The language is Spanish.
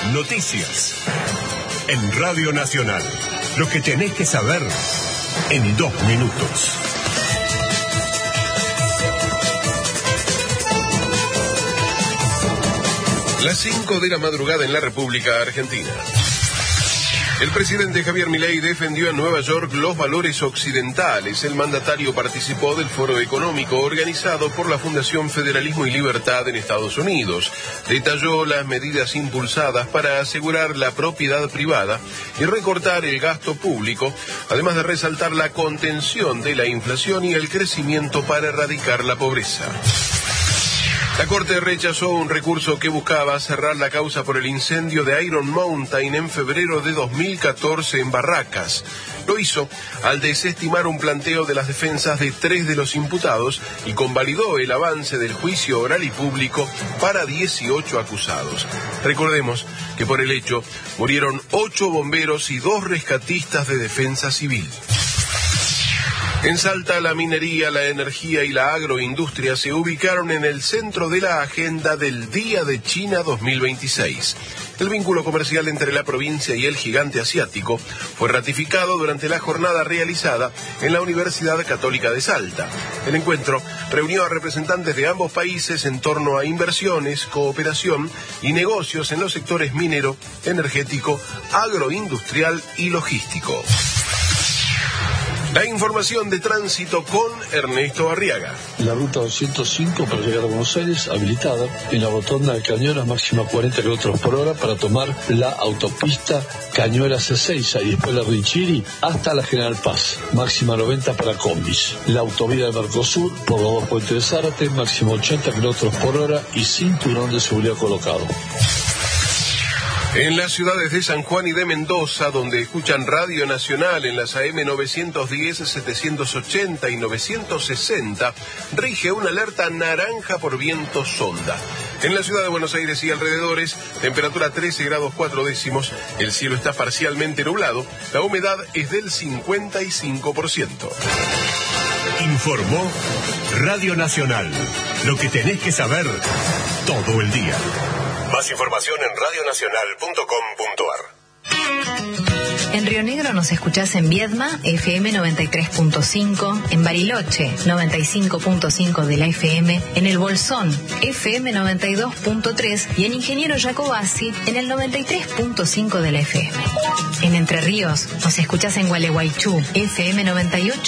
Noticias. En Radio Nacional. Lo que tenés que saber en 2 minutos. Las 5 de la madrugada en la República Argentina. El presidente Javier Milei defendió en Nueva York los valores occidentales. El mandatario participó del foro económico organizado por la Fundación Federalismo y Libertad en Estados Unidos. Detalló las medidas impulsadas para asegurar la propiedad privada y recortar el gasto público, además de resaltar la contención de la inflación y el crecimiento para erradicar la pobreza. La Corte rechazó un recurso que buscaba cerrar la causa por el incendio de Iron Mountain en febrero de 2014 en Barracas. Lo hizo al desestimar un planteo de las defensas de 3 de los imputados y convalidó el avance del juicio oral y público para 18 acusados. Recordemos que por el hecho murieron 8 bomberos y 2 rescatistas de defensa civil. En Salta, la minería, la energía y la agroindustria se ubicaron en el centro de la agenda del Día de China 2026. El vínculo comercial entre la provincia y el gigante asiático fue ratificado durante la jornada realizada en la Universidad Católica de Salta. El encuentro reunió a representantes de ambos países en torno a inversiones, cooperación y negocios en los sectores minero, energético, agroindustrial y logístico. La información de tránsito con Ernesto Arriaga. La ruta 205 para llegar a Buenos Aires, habilitada en la rotonda de Cañuelas, máxima 40 km por hora para tomar la autopista Cañuelas Ezeiza y después la Richiri hasta la General Paz, máxima 90 para combis. La autovía del Mercosur por los 2 puentes de Zárate, máximo 80 km por hora y cinturón de seguridad colocado. En las ciudades de San Juan y de Mendoza, donde escuchan Radio Nacional en las AM 910, 780 y 960, rige una alerta naranja por viento sonda. En la ciudad de Buenos Aires y alrededores, temperatura 13 grados 4 décimos, el cielo está parcialmente nublado, la humedad es del 55%. Informó Radio Nacional. Lo que tenés que saber todo el día. Más información en radionacional.com.ar. En Río Negro nos escuchás en Viedma, FM 93.5, en Bariloche, 95.5 de la FM, en El Bolsón, FM 92.3 y en Ingeniero Jacobasi, en el 93.5 de la FM. En Entre Ríos nos escuchás en Gualeguaychú, FM 98.